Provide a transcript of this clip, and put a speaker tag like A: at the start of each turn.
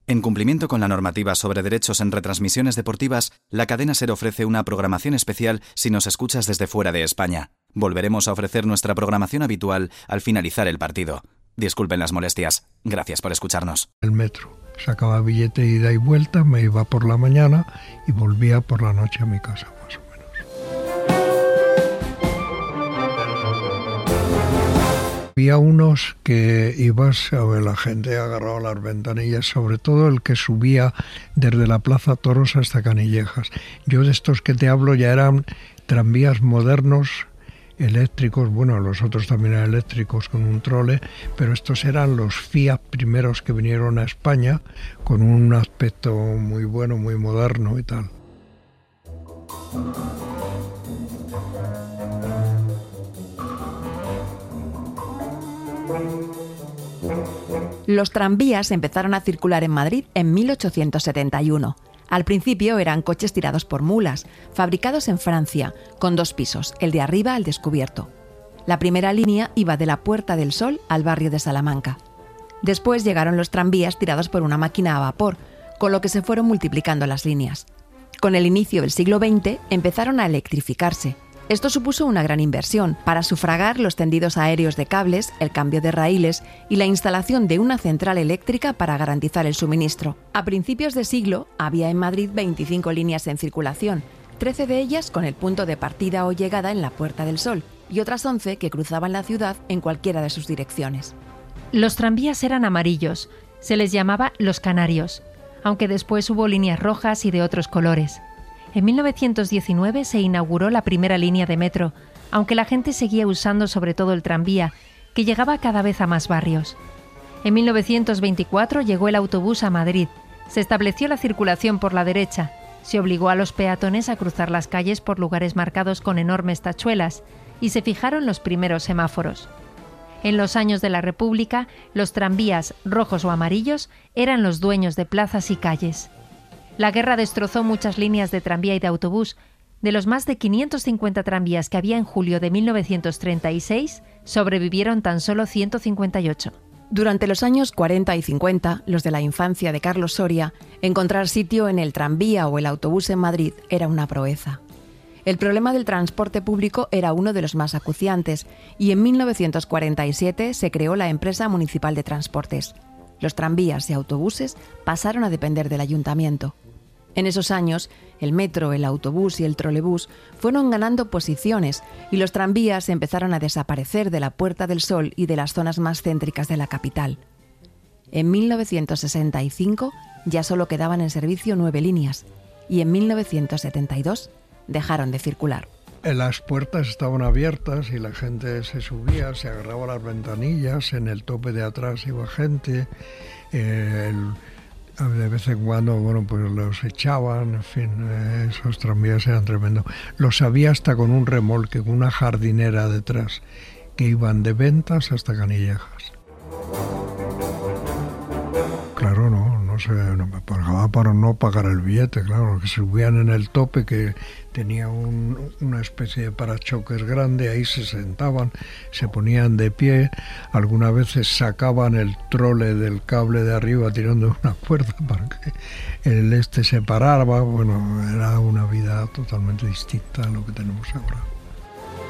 A: En cumplimiento con la normativa sobre derechos en retransmisiones deportivas, la cadena SER ofrece una programación especial si nos escuchas desde fuera de España. Volveremos a ofrecer nuestra programación habitual al finalizar el partido. Disculpen las molestias. Gracias por escucharnos.
B: El metro. Sacaba billete de ida y vuelta, me iba por la mañana y volvía por la noche a mi casa, más o menos. Había unos que ibas a ver, la gente agarraba las ventanillas, sobre todo el que subía desde la Plaza Toros hasta Canillejas. Yo de estos que te hablo ya eran tranvías modernos, eléctricos, bueno, los otros también eran eléctricos con un trole, pero estos eran los Fiat primeros que vinieron a España con un aspecto muy bueno, muy moderno y tal.
C: Los tranvías empezaron a circular en Madrid en 1871. Al principio eran coches tirados por mulas, fabricados en Francia, con 2 pisos, el de arriba al descubierto. La primera línea iba de la Puerta del Sol al barrio de Salamanca. Después llegaron los tranvías tirados por una máquina a vapor, con lo que se fueron multiplicando las líneas. Con el inicio del siglo XX empezaron a electrificarse. Esto supuso una gran inversión para sufragar los tendidos aéreos de cables, el cambio de raíles y la instalación de una central eléctrica para garantizar el suministro. A principios de siglo había en Madrid 25 líneas en circulación, 13 de ellas con el punto de partida o llegada en la Puerta del Sol y otras 11 que cruzaban la ciudad en cualquiera de sus direcciones.
D: Los tranvías eran amarillos, se les llamaba los canarios, aunque después hubo líneas rojas y de otros colores. En 1919 se inauguró la primera línea de metro, aunque la gente seguía usando sobre todo el tranvía, que llegaba cada vez a más barrios. En 1924 llegó el autobús a Madrid, se estableció la circulación por la derecha, se obligó a los peatones a cruzar las calles por lugares marcados con enormes tachuelas y se fijaron los primeros semáforos. En los años de la República, los tranvías, rojos o amarillos, eran los dueños de plazas y calles. La guerra destrozó muchas líneas de tranvía y de autobús. De los más de 550 tranvías que había en julio de 1936, sobrevivieron tan solo 158.
C: Durante los años 40 y 50, los de la infancia de Carlos Soria, encontrar sitio en el tranvía o el autobús en Madrid era una proeza. El problema del transporte público era uno de los más acuciantes y en 1947 se creó la Empresa Municipal de Transportes. Los tranvías y autobuses pasaron a depender del ayuntamiento. En esos años, el metro, el autobús y el trolebús fueron ganando posiciones y los tranvías empezaron a desaparecer de la Puerta del Sol y de las zonas más céntricas de la capital. En 1965 ya solo quedaban en servicio 9 líneas y en 1972 dejaron de circular.
B: Las puertas estaban abiertas y la gente se subía, se agarraba a las ventanillas, en el tope de atrás iba gente, de vez en cuando, bueno, pues los echaban, en fin, esos tranvías eran tremendos. Los había hasta con un remolque, con una jardinera detrás, que iban de Ventas hasta Canillejas. Claro, no me pagaba para no pagar el billete, claro, que subían en el tope que tenía una especie de parachoques grande, ahí se sentaban, se ponían de pie, algunas veces sacaban el trole del cable de arriba tirando una cuerda para que el se parara, bueno, era una vida totalmente distinta a lo que tenemos ahora.